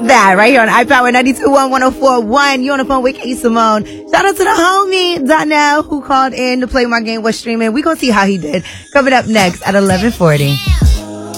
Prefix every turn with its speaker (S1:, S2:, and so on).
S1: that right here on iPower 92.1 You on the phone with K Simone. Shout out to the homie Donnell who called in to play my game. Was streaming. We gonna see how he did. Coming up next at 11:40.